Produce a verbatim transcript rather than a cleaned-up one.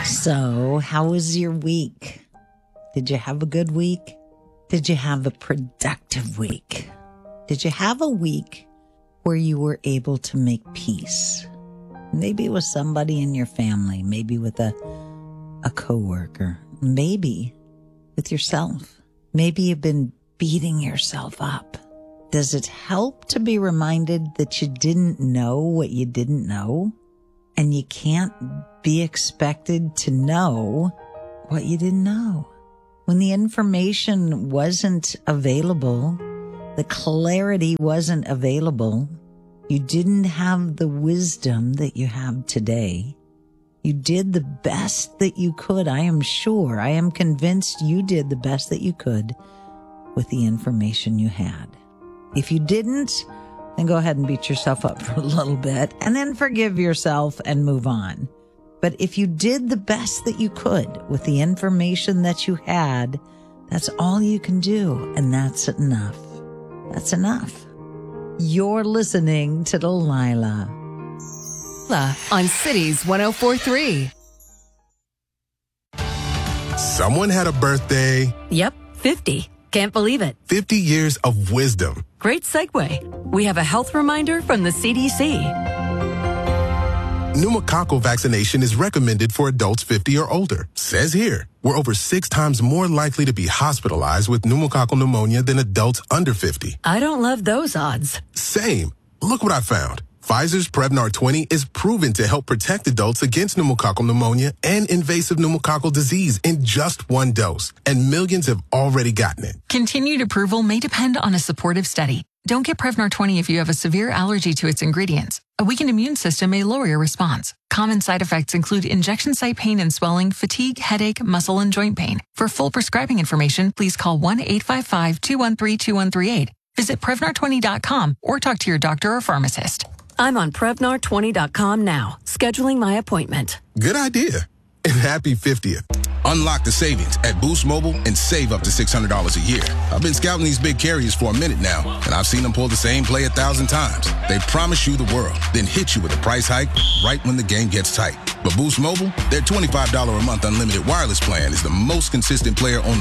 So, how was your week? Did you have a good week? Did you have a productive week? Did you have a week where you were able to make peace? Maybe with somebody in your family, maybe with a, a coworker, maybe with yourself. Maybe you've been beating yourself up. Does it help to be reminded that you didn't know what you didn't know? And you can't be expected to know what you didn't know. When the information wasn't available, the clarity wasn't available, you didn't have the wisdom that you have today. You did the best that you could. I am sure, I am convinced you did the best that you could with the information you had. If you didn't, then go ahead and beat yourself up for a little bit and then forgive yourself and move on. But if you did the best that you could with the information that you had, that's all you can do. And that's enough. That's enough. You're listening to Delilah. On Cities one oh four point three. Someone had a birthday. Yep, fifty. Can't believe it. fifty years of wisdom. Great segue. We have a health reminder from the C D C. Pneumococcal vaccination is recommended for adults fifty or older. Says here, we're over six times more likely to be hospitalized with pneumococcal pneumonia than adults under fifty. I don't love those odds. Same. Look what I found. Pfizer's Prevnar twenty is proven to help protect adults against pneumococcal pneumonia and invasive pneumococcal disease in just one dose. And millions have already gotten it. Continued approval may depend on a supportive study. Don't get Prevnar twenty if you have a severe allergy to its ingredients. A weakened immune system may lower your response. Common side effects include injection site pain and swelling, fatigue, headache, muscle, and joint pain. For full prescribing information, please call one eight five five, two one three, two one three eight. Visit Prevnar twenty dot com or talk to your doctor or pharmacist. I'm on Prevnar twenty dot com now, scheduling my appointment. Good idea. And happy fiftieth. Unlock the savings at Boost Mobile and save up to six hundred dollars a year. I've been scouting these big carriers for a minute now, and I've seen them pull the same play a thousand times. They promise you the world, then hit you with a price hike right when the game gets tight. But Boost Mobile, their twenty-five dollars a month unlimited wireless plan is the most consistent player on